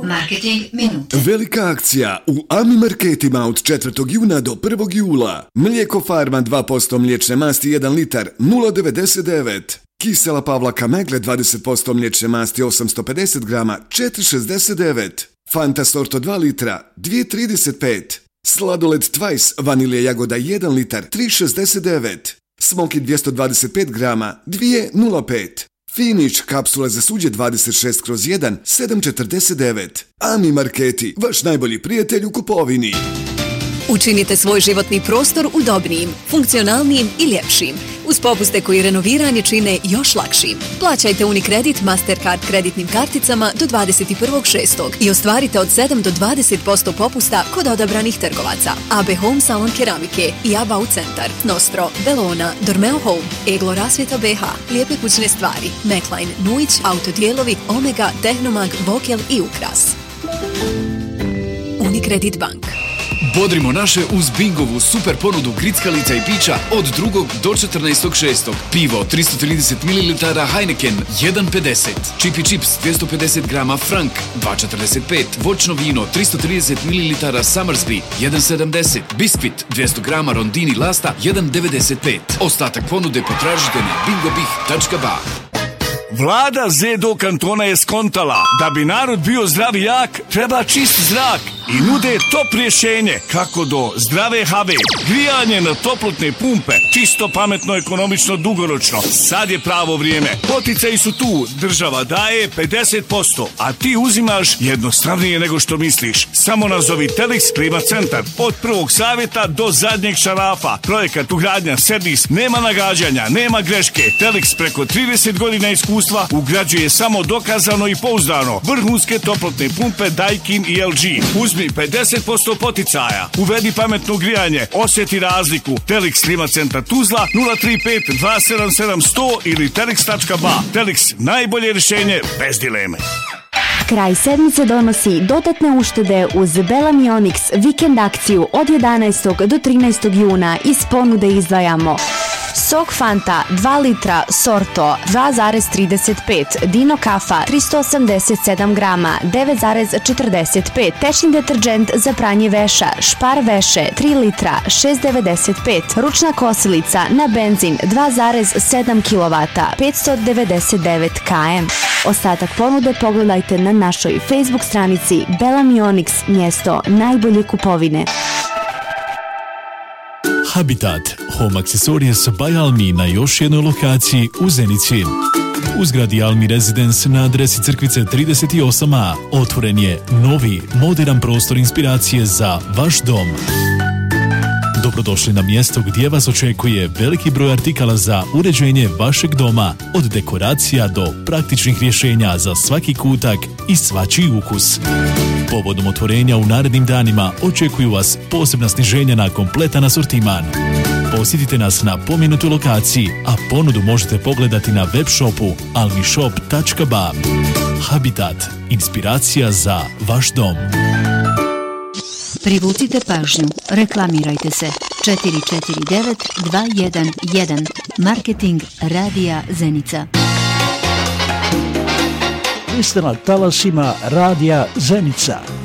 Marketing minute. Velika akcija u AMI marketima od 4. juna do 1. jula. Mlijeko Farma 2% mliječne masti 1 litar 0,99. Kisela Pavlaka Megle 20% mliječne masti 850 grama 4,69. Fanta Sorto 2 litra 2,35. Sladoled Twice vanilje jagoda 1 litar 3,69. Smoky 225 grama 2,05. Finish kapsule za suđe 26/1 7,49. AMI marketi, vaš najbolji prijatelj u kupovini. Učinite svoj životni prostor udobnijim, funkcionalnijim i ljepšim. Uz popuste koji renoviranje čine još lakšim. Plaćajte Unikredit Mastercard kreditnim karticama do 21.6. i ostvarite od 7 do 20% popusta kod odabranih trgovaca. AB Home Salon Keramike i Abau Centar, Nostro, Belona, Dormeo Home, Eglo Rasvjeta BH, Lijepe kućne stvari, Mekline, Nuić, Autodijelovi, Omega, Tehnomag, Vokel i Ukras. Unikredit Bank. Bodrimo naše uz Bingovu super ponudu grickalica i pića od 2. do 14.6. Pivo 330 ml Heineken 1,50. Chippy Chips 250 grama Frank 2,45. Voćno vino 330 ml Summersby 1,70. Biskvit 200 grama Rondini Lasta 1,95. Ostatak ponude potražite na bingobih.ba. Vlada ZDO kantona je skontala da bi narod bio zdrav i jak, treba čist zrak i nude top rješenje kako do zdrave have. Grijanje na toplotne pumpe, čisto, pametno, ekonomično, dugoročno. Sad je pravo vrijeme. Poticaji su tu, država daje 50%, a ti uzimaš jednostavnije nego što misliš. Samo nazovi Telex Klima Centar. Od prvog savjeta do zadnjeg šarafa. Projekat, ugradnja, servis, nema nagađanja, nema greške. Telex preko 30 godina iskustva ugrađuje samo dokazano i pouzdano vrhunske toplotne pumpe Daikin i LG. Uzmi 50% poticaja. Uvedi pametno grijanje. Osjeti razliku. Telex Klima Centar Tuzla 035 277 100 ili telex.ba. Telex, najbolje rješenje bez dileme. Kraj sedmice donosi dodatne uštede uz Belamionics vikend akciju od 11. do 13. juna. Iz ponude izdvajamo sok Fanta 2 litra Sorto 2,35, Dino Kafa 387 grama 9,45, tečni deterđent za pranje veša Špar veše 3 litra 6,95, ručna kosilica na benzin 2,7 kW 599 km. Ostatak ponude pogledajte na našoj Facebook stranici Belamionics, mjesto najbolje kupovine. Habitat, home accessories by Almi na još jednoj lokaciji u Zenici. U zgradi Almi Residence na adresi Crkvice 38a otvoren je novi, moderan prostor inspiracije za vaš dom. Dobrodošli na mjesto gdje vas očekuje veliki broj artikala za uređenje vašeg doma, od dekoracija do praktičnih rješenja za svaki kutak i svačiji ukus. Povodom otvorenja u narednim danima očekuju vas posebna sniženja na kompletan asortiman. Posjetite nas na pomenutoj lokaciji, a ponudu možete pogledati na web shopu almishop.ba. Habitat, inspiracija za vaš dom. Privucite pažnju, reklamirajte se. 449 211. Marketing Radija Zenica. Vi ste na talasima Radija Zenica.